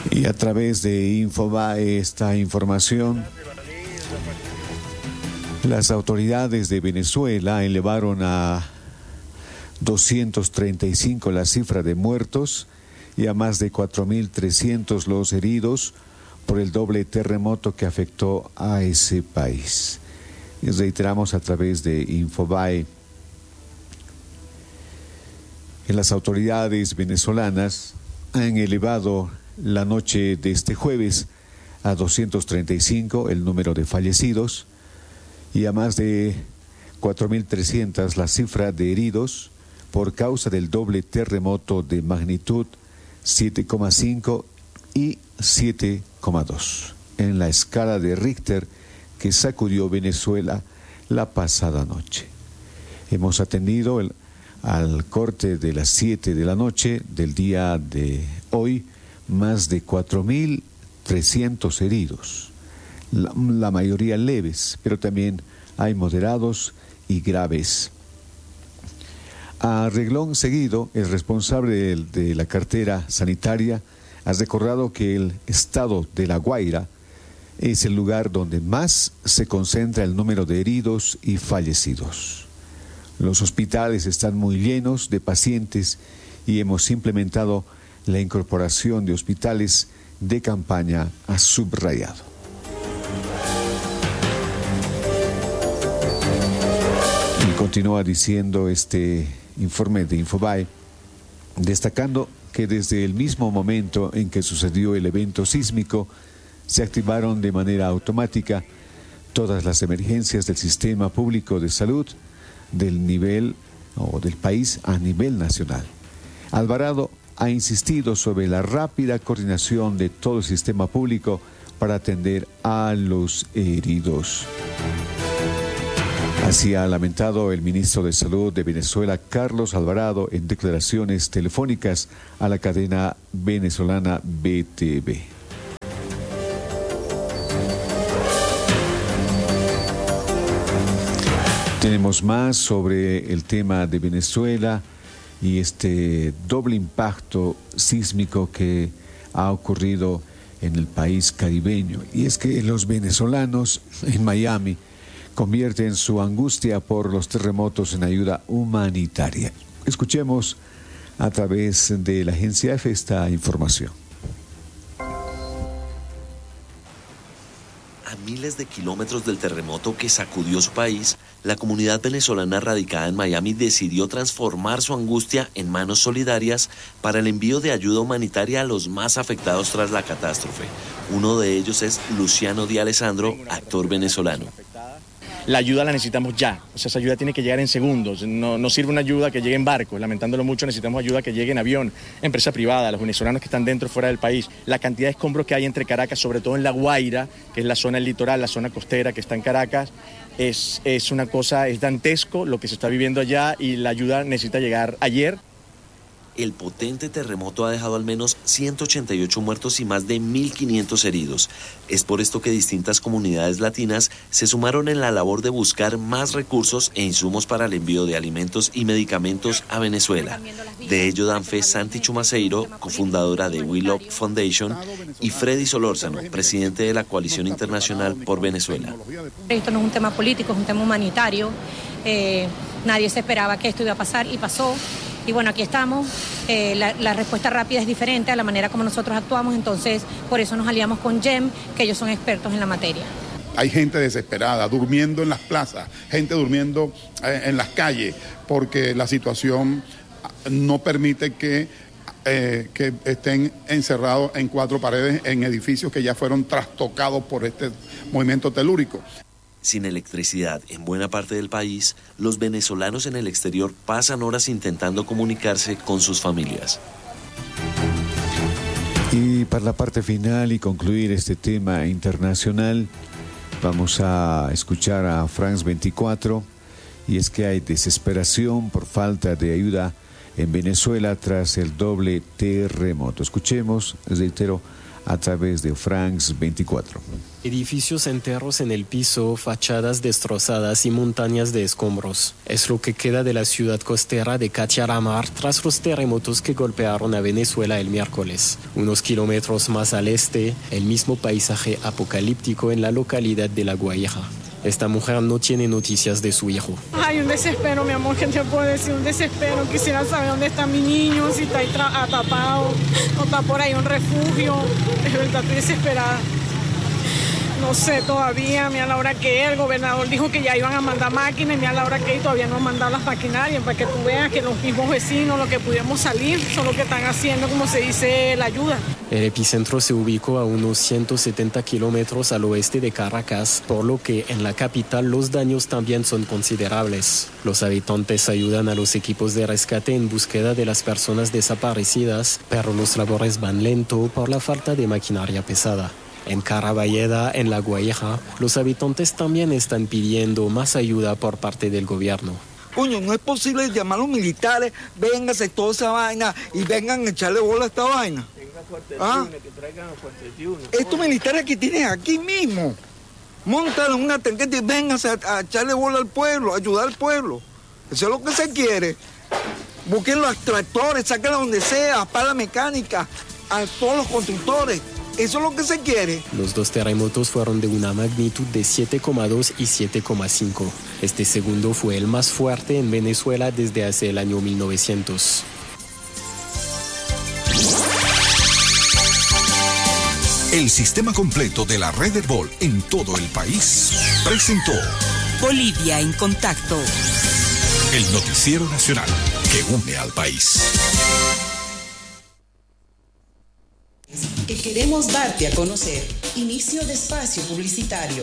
Y a través de Infobae esta información, las autoridades de Venezuela elevaron a 235 la cifra de muertos y a más de 4.300 los heridos por el doble terremoto que afectó a ese país. Y reiteramos a través de Infobae, las autoridades venezolanas han elevado la noche de este jueves a 235 el número de fallecidos y a más de 4.300 la cifra de heridos por causa del doble terremoto de magnitud 7,5 y 7,2 en la escala de Richter que sacudió Venezuela la pasada noche. Hemos atendido al corte de las 7 de la noche del día de hoy más de 4.300 heridos, la mayoría leves, pero también hay moderados y graves. A reglón seguido, el responsable de la cartera sanitaria ha recordado que el estado de La Guaira es el lugar donde más se concentra el número de heridos y fallecidos. Los hospitales están muy llenos de pacientes y hemos implementado la incorporación de hospitales de campaña, ha subrayado. Y continúa diciendo este informe de Infobae, destacando que desde el mismo momento en que sucedió el evento sísmico, se activaron de manera automática todas las emergencias del sistema público de salud del nivel o del país a nivel nacional. Alvarado ha insistido sobre la rápida coordinación de todo el sistema público para atender a los heridos. Así ha lamentado el ministro de Salud de Venezuela, Carlos Alvarado, en declaraciones telefónicas a la cadena venezolana BTV. Tenemos más sobre el tema de Venezuela y este doble impacto sísmico que ha ocurrido en el país caribeño. Y es que los venezolanos en Miami convierten su angustia por los terremotos en ayuda humanitaria. Escuchemos a través de la agencia EFE esta información. A miles de kilómetros del terremoto que sacudió su país, la comunidad venezolana radicada en Miami decidió transformar su angustia en manos solidarias para el envío de ayuda humanitaria a los más afectados tras la catástrofe. Uno de ellos es Luciano Di Alessandro, actor venezolano. La ayuda la necesitamos ya, o sea, esa ayuda tiene que llegar en segundos, no sirve una ayuda que llegue en barco, lamentándolo mucho necesitamos ayuda que llegue en avión, empresa privada, los venezolanos que están dentro y fuera del país, la cantidad de escombros que hay entre Caracas, sobre todo en La Guaira, que es la zona del litoral, la zona costera que está en Caracas, es una cosa, es dantesco lo que se está viviendo allá y la ayuda necesita llegar ayer. El potente terremoto ha dejado al menos 188 muertos y más de 1.500 heridos. Es por esto que distintas comunidades latinas se sumaron en la labor de buscar más recursos e insumos para el envío de alimentos y medicamentos a Venezuela. De ello dan fe Santi Chumaceiro, cofundadora de We Love Foundation, y Freddy Solórzano, presidente de la Coalición Internacional por Venezuela. Esto no es un tema político, es un tema humanitario. Nadie se esperaba que esto iba a pasar y pasó. Y bueno, aquí estamos. La respuesta rápida es diferente a la manera como nosotros actuamos, entonces por eso nos aliamos con GEM, que ellos son expertos en la materia. Hay gente desesperada, durmiendo en las plazas, gente durmiendo en las calles, porque la situación no permite que estén encerrados en cuatro paredes en edificios que ya fueron trastocados por este movimiento telúrico. Sin electricidad en buena parte del país, los venezolanos en el exterior pasan horas intentando comunicarse con sus familias. Y para la parte final y concluir este tema internacional, vamos a escuchar a France 24, y es que hay desesperación por falta de ayuda en Venezuela tras el doble terremoto. Escuchemos, reitero, a través de France 24. Edificios enteros en el piso, fachadas destrozadas y montañas de escombros. Es lo que queda de la ciudad costera de Cacharamar tras los terremotos que golpearon a Venezuela el miércoles. Unos kilómetros más al este, el mismo paisaje apocalíptico en la localidad de La Guaira. Esta mujer no tiene noticias de su hijo. Ay, un desespero, mi amor, que te puedo decir, un desespero. Quisiera saber dónde está mi niño, si está ahí atrapado, o está por ahí un refugio. De verdad, estoy desesperada. No sé todavía, mira la hora que el gobernador dijo que ya iban a mandar máquinas, y mira la hora que todavía no han mandado las maquinarias, para que tú veas que los mismos vecinos, los que pudimos salir, son los que están haciendo, como se dice, la ayuda. El epicentro se ubicó a unos 170 kilómetros al oeste de Caracas, por lo que en la capital los daños también son considerables. Los habitantes ayudan a los equipos de rescate en búsqueda de las personas desaparecidas, pero los labores van lento por la falta de maquinaria pesada. En Caraballeda, en La Guaira, los habitantes también están pidiendo más ayuda por parte del gobierno. Coño, no es posible llamar a los militares, véngase toda esa vaina y vengan a echarle bola a esta vaina. Que traigan estos militares que tienen aquí mismo, montan una tanqueta y vénganse a echarle bola al pueblo, a ayudar al pueblo. Eso es lo que se quiere. Busquen los tractores, sáquenlos donde sea, para la mecánica, a todos los constructores. Eso es lo que se quiere. Los dos terremotos fueron de una magnitud de 7,2 y 7,5. Este segundo fue el más fuerte en Venezuela desde hace el año 1900. El sistema completo de la red Herbol en todo el país presentó Bolivia en Contacto, el noticiero nacional que une al país. Que queremos darte a conocer. Inicio de espacio publicitario.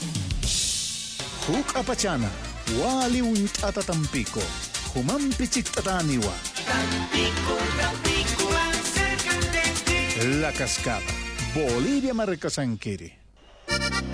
Huk apachana, wali untata Tampico, human pichitaniwa. Tampico, acércate. La Cascada, Bolivia Marcasanquiri.